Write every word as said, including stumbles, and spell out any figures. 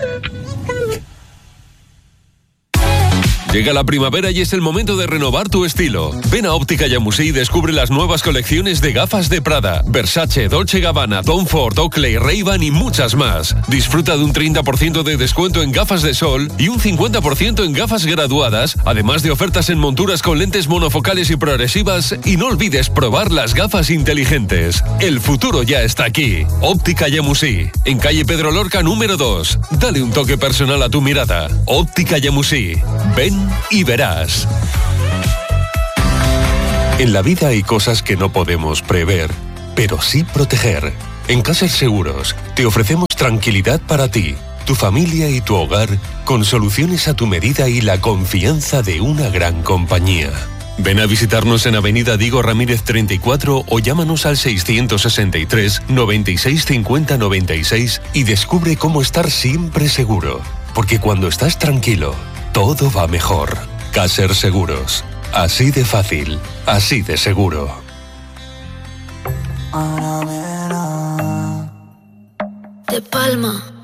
Llega la primavera y es el momento de renovar tu estilo. Ven a Óptica Yamusí y descubre las nuevas colecciones de gafas de Prada, Versace, Dolce and Gabbana, Tom Ford, Oakley, Ray-Ban y muchas más. Disfruta de un treinta por ciento de descuento en gafas de sol y un cincuenta por ciento en gafas graduadas, además de ofertas en monturas con lentes monofocales y progresivas. Y no olvides probar las gafas inteligentes. El futuro ya está aquí. Óptica Yamusí, en calle Pedro Lorca número dos. Dale un toque personal a tu mirada. Óptica Yamusí. Ven y verás. En la vida hay cosas que no podemos prever, pero sí proteger. En Caser Seguros te ofrecemos tranquilidad para ti, tu familia y tu hogar, con soluciones a tu medida y la confianza de una gran compañía. Ven a visitarnos en Avenida Diego Ramírez treinta y cuatro o llámanos al seiscientos sesenta y tres, noventa y seis, cincuenta, noventa y seis y descubre cómo estar siempre seguro. Porque cuando estás tranquilo, todo va mejor. Caser Seguros. Así de fácil, así de seguro. De Palma.